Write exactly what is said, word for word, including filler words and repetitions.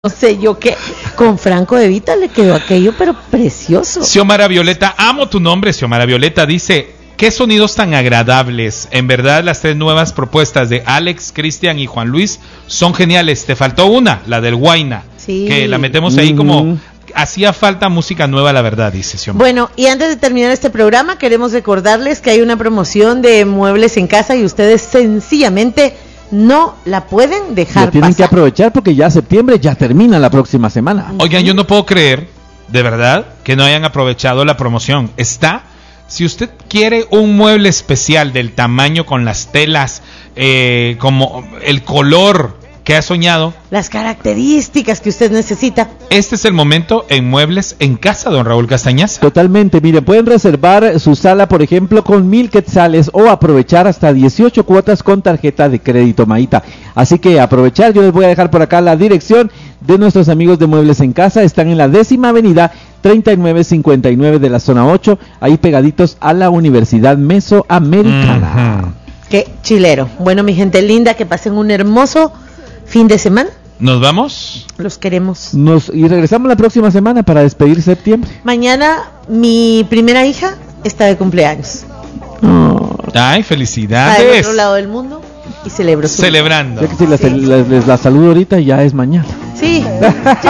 No sé yo qué, con Franco de Vita le quedó aquello, pero precioso. Xiomara Violeta, amo tu nombre, Xiomara Violeta, dice, qué sonidos tan agradables. En verdad, las tres nuevas propuestas de Alex, Cristian y Juan Luis son geniales. Te faltó una, la del Huayna, sí, que la metemos ahí como, hacía falta música nueva, la verdad, dice Xiomara. Bueno, y antes de terminar este programa, queremos recordarles que hay una promoción de muebles en casa y ustedes sencillamente no la pueden dejar Lo tienen pasar. que aprovechar porque ya septiembre ya termina la próxima semana. Oigan, yo no puedo creer, de verdad, que no hayan aprovechado la promoción. Está, si usted quiere un mueble especial del tamaño con las telas, eh, como el color que ha soñado, las características que usted necesita. Este es el momento en Muebles en Casa, don Raúl Castañaza. Totalmente, miren, pueden reservar su sala, por ejemplo, con mil quetzales o aprovechar hasta dieciocho cuotas con tarjeta de crédito Maíta. Así que aprovechar, yo les voy a dejar por acá la dirección de nuestros amigos de Muebles en Casa. Están en la décima avenida treinta y nueve cincuenta y nueve de la zona ocho, ahí pegaditos a la Universidad Mesoamericana. Uh-huh. Qué chilero. Bueno, mi gente linda, que pasen un hermoso fin de semana. ¿Nos vamos? Los queremos. Nos, y regresamos la próxima semana para despedir septiembre. Mañana mi primera hija está de cumpleaños. Oh. Ay, felicidades. Está del otro lado del mundo y celebro su Celebrando. Ya que si la, sí. la, les la saludo ahorita ya es mañana. Sí. Chao.